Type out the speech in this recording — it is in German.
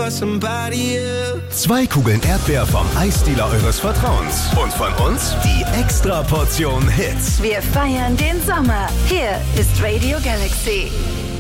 for somebody else. 2 Kugeln Erdbeer vom Eisdealer eures Vertrauens. Und von uns die Extra-Portion Hits. Wir feiern den Sommer. Hier ist Radio Galaxy.